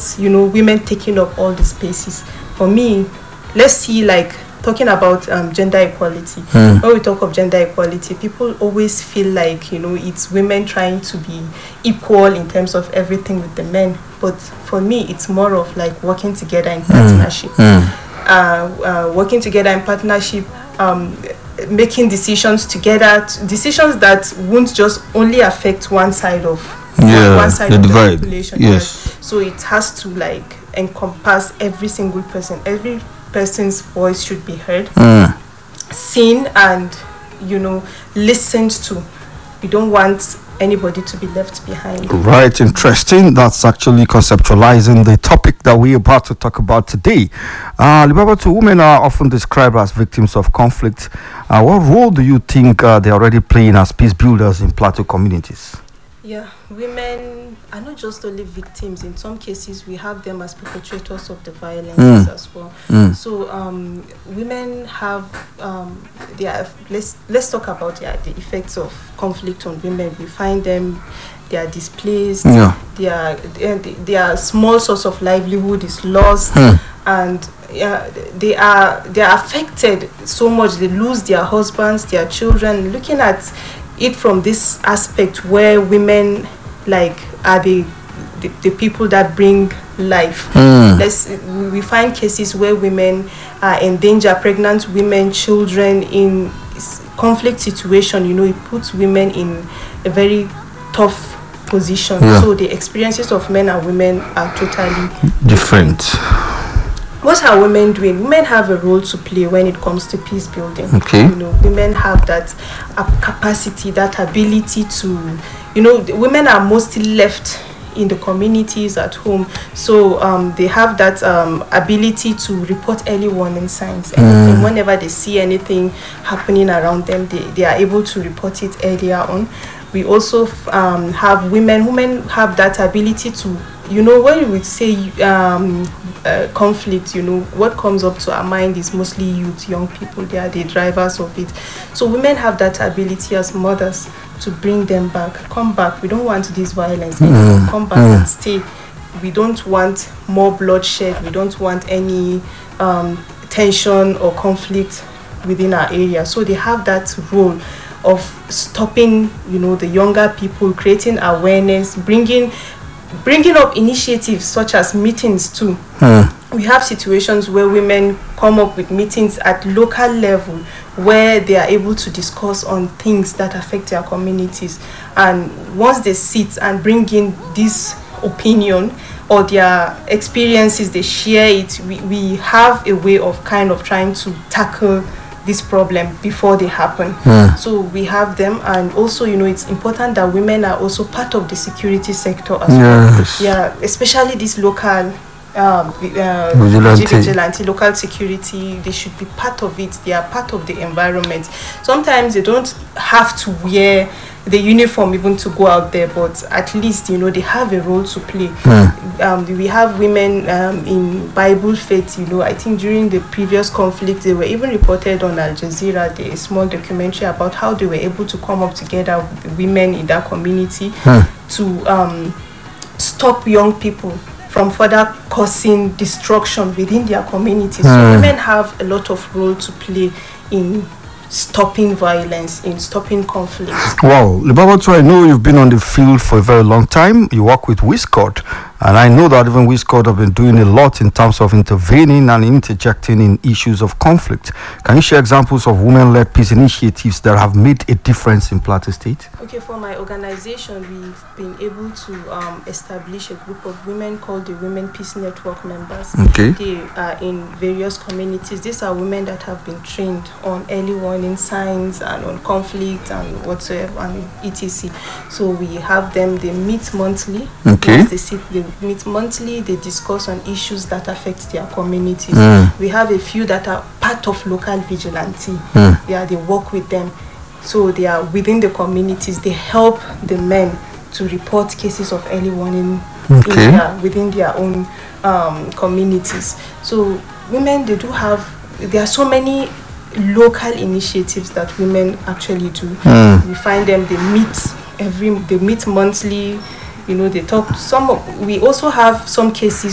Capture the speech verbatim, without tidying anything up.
you know, women taking up all the spaces. For me, let's see, like, talking about um, gender equality. Mm. When we talk of gender equality, people always feel like, you know, it's women trying to be equal in terms of everything with the men. But for me, it's more of like working together in partnership. Mm. Mm. Uh, uh, working together in partnership, um, making decisions together, t- decisions that won't just only affect one side of yeah, one, one side the of divide. the population. Yes. Right? So it has to like encompass every single person. Every person's voice should be heard, mm. seen, and, you know, listened to. We don't want anybody to be left behind. Right, interesting. That's actually conceptualizing the topic that we're about to talk about today. Uh, Libabatu, women are often described as victims of conflict. Uh, what role do you think uh, they're already playing as peace builders in Plateau communities? Yeah, women are not just only victims. In some cases, we have them as perpetrators of the violence mm. as well. Mm. So, um, women have um, they are, let's let's talk about yeah, the effects of conflict on women. We find them, they are displaced. Yeah. They are their small source of livelihood is lost, mm. and yeah, they are they are affected so much. They lose their husbands, their children. Looking at it from this aspect where women like are the the, the people that bring life. Mm. Let's we find cases where women are in danger, pregnant women, children in conflict situation. You know, it puts women in a very tough position. Yeah. So the experiences of men and women are totally different. different. What are women doing? Women have a role to play when it comes to peace building. Okay. You know, women have that uh, capacity, that ability to, you know, women are mostly left in the communities at home. So um, they have that um, ability to report early warning signs. Mm. Whenever they see anything happening around them, they, they are able to report it earlier on. We also um, have women, women have that ability to, you know, when we would say um, uh, conflict, you know, what comes up to our mind is mostly youth, young people. They are the drivers of it. So women have that ability as mothers to bring them back. Come back. We don't want this violence. Mm. Come back mm. and stay. We don't want more bloodshed. We don't want any um, tension or conflict within our area. So they have that role of stopping, you know, the younger people, creating awareness, bringing bringing up initiatives such as meetings too. Hmm. We have situations where women come up with meetings at local level where they are able to discuss on things that affect their communities. And once they sit and bring in this opinion or their experiences, they share it, we, we have a way of kind of trying to tackle this problem before they happen. Mm. So we have them, and also, you know, it's important that women are also part of the security sector as yes. well. Yeah, especially this local um, uh, vigilante. vigilante, local security. They should be part of it. They are part of the environment. Sometimes they don't have to wear the uniform even to go out there, but at least, you know, they have a role to play. Mm. Um, we have women um, in Bible faith, you know. I think during the previous conflict, they were even reported on Al Jazeera, the small documentary about how they were able to come up together with the women in that community mm. to um, stop young people from further causing destruction within their communities. Mm. So women have a lot of role to play in stopping violence, in stopping conflict. Wow, Libabatu, I know you've been on the field for a very long time. You work with WISCOT, and I know that even WISCOT have been doing a lot in terms of intervening and interjecting in issues of conflict. Can you share examples of women-led peace initiatives that have made a difference in Plateau State? Okay, for my organization, we've been able to um, establish a group of women called the Women Peace Network members. Okay. They are in various communities. These are women that have been trained on early warning signs and on conflict and whatsoever and et cetera. So we have them, they meet monthly. Okay. Once they sit, they meet monthly, they discuss on issues that affect their communities. Mm. We have a few that are part of local vigilante. Mm. Yeah, they work with them. So they are within the communities. They help the men to report cases of early warning okay. in their, within their own um, communities. So women, they do have, there are so many local initiatives that women actually do. Mm. We find them, they meet every, they meet monthly, you know, they talk. Some of, we also have some cases